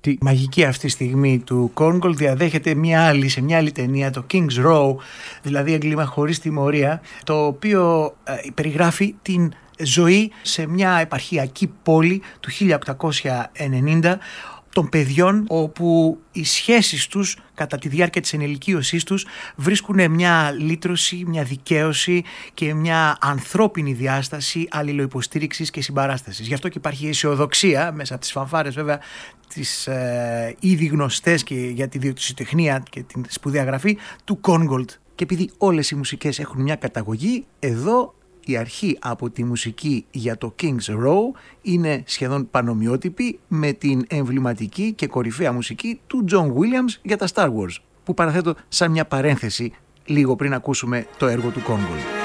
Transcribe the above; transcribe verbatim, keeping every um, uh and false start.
Τη μαγική αυτή στιγμή του Korngold διαδέχεται μια άλλη, σε μια άλλη ταινία, το King's Row, δηλαδή έγκλημα χωρίς τιμωρία, το οποίο ε, περιγράφει την ζωή σε μια επαρχιακή πόλη του χίλια οκτακόσια ενενήντα των παιδιών, όπου οι σχέσεις τους κατά τη διάρκεια της ενηλικίωσής τους βρίσκουν μια λύτρωση, μια δικαίωση και μια ανθρώπινη διάσταση αλληλοϊποστήριξης και συμπαράστασης. Γι' αυτό και υπάρχει αισιοδοξία μέσα από τις φανφάρες, βέβαια, τις ε, ήδη γνωστές και για τη διοκτησιοτεχνία και την σπουδαία γραφή του Korngold. Και επειδή όλες οι μουσικές έχουν μια καταγωγή, εδώ η αρχή από τη μουσική για το King's Row είναι σχεδόν πανομοιότυπη με την εμβληματική και κορυφαία μουσική του John Williams για τα Star Wars, που παραθέτω σαν μια παρένθεση λίγο πριν ακούσουμε το έργο του Korngold.